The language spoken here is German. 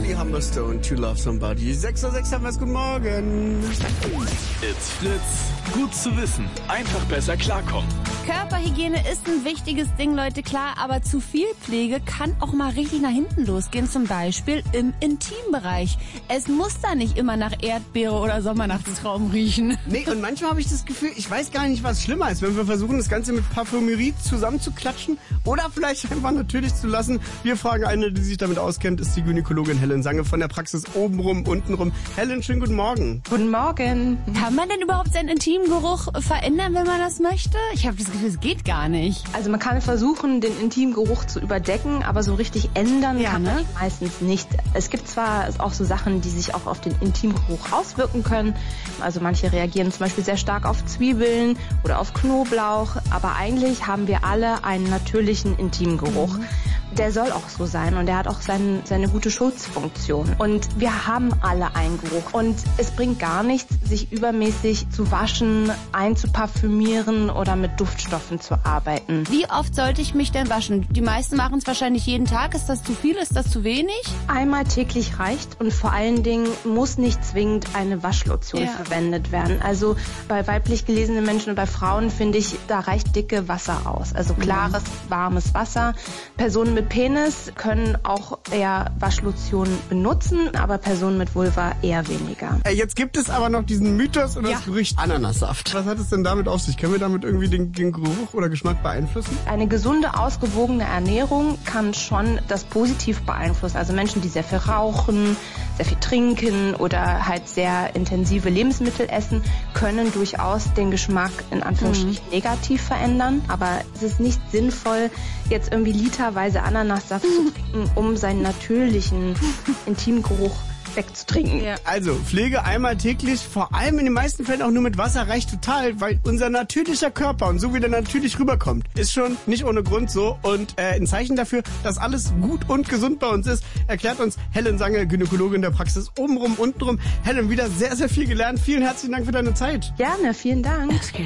Molly Humberstone, To Love Somebody. 6:06 Uhr haben wir es. Guten Morgen. It's Fritz. Gut zu wissen. Einfach besser klarkommen. Körperhygiene ist ein wichtiges Ding, Leute, klar, aber zu viel Pflege kann auch mal richtig nach hinten losgehen, zum Beispiel im Intimbereich. Es muss da nicht immer nach Erdbeere oder Sommernachtstraum riechen. Nee, und manchmal habe ich das Gefühl, ich weiß gar nicht, was schlimmer ist, wenn wir versuchen, das Ganze mit Parfümerie zusammenzuklatschen oder vielleicht einfach natürlich zu lassen. Wir fragen eine, die sich damit auskennt, ist die Gynäkologin Helen Sange von der Praxis Obenrum, Untenrum. Helen, schönen guten Morgen. Guten Morgen. Kann man denn überhaupt seinen Intimgeruch verändern, wenn man das möchte? Ich habe das Gefühl, es geht gar nicht. Also man kann versuchen, den Intimgeruch zu überdecken, aber so richtig ändern kann man ihn meistens nicht. Es gibt zwar auch so Sachen, die sich auch auf den Intimgeruch auswirken können. Also manche reagieren zum Beispiel sehr stark auf Zwiebeln oder auf Knoblauch, aber eigentlich haben wir alle einen natürlichen Intimgeruch. Der soll auch so sein und der hat auch seine gute Schutzfunktion. Und wir haben alle einen Geruch. Und es bringt gar nichts, sich übermäßig zu waschen, einzuparfümieren oder mit Duftstoffen zu arbeiten. Wie oft sollte ich mich denn waschen? Die meisten machen es wahrscheinlich jeden Tag. Ist das zu viel? Ist das zu wenig? Einmal täglich reicht und vor allen Dingen muss nicht zwingend eine Waschlotion verwendet werden. Also bei weiblich gelesenen Menschen und bei Frauen finde ich, da reicht dicke Wasser aus. Also klares, warmes Wasser. Personen mit Penis können auch eher Waschlotionen benutzen, aber Personen mit Vulva eher weniger. Jetzt gibt es aber noch diesen Mythos oder das Gerücht Ananassaft. Was hat es denn damit auf sich? Können wir damit irgendwie den Geruch oder Geschmack beeinflussen? Eine gesunde, ausgewogene Ernährung kann schon das positiv beeinflussen. Also Menschen, die sehr viel rauchen, sehr viel trinken oder halt sehr intensive Lebensmittel essen, können durchaus den Geschmack in Anführungsstrichen negativ verändern. Aber es ist nicht sinnvoll, jetzt irgendwie literweise Ananassaft zu trinken, um seinen natürlichen Intimgeruch wegzutrinken. Ja. Also Pflege einmal täglich, vor allem in den meisten Fällen auch nur mit Wasser, reicht total, weil unser natürlicher Körper und so wie der natürlich rüberkommt, ist schon nicht ohne Grund so. Und ein Zeichen dafür, dass alles gut und gesund bei uns ist, erklärt uns Helen Sange, Gynäkologin der Praxis Obenrum, Untenrum. Helen, wieder sehr, sehr viel gelernt. Vielen herzlichen Dank für deine Zeit. Gerne, vielen Dank.